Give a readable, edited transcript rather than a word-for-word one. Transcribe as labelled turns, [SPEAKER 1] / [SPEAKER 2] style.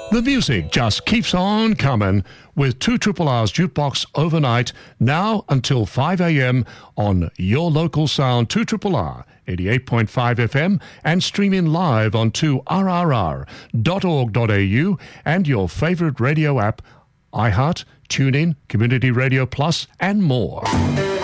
[SPEAKER 1] The music just keeps on coming with 2RRR's Jukebox overnight, now until 5 a.m. on your local sound 2RRR 88.5 FM and streaming live on 2rrr.org.au and your favourite radio app, iHeart, TuneIn, Community Radio Plus and more.